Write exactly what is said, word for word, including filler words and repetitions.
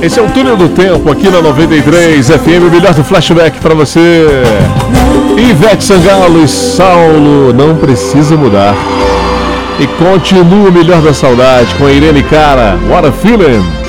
Esse é o Túnel do Tempo aqui na noventa e três F M, o melhor do flashback pra você. Ivete Sangalo e Saulo, Não Precisa Mudar. E continua o melhor da saudade com a Irene Cara, What a Feeling.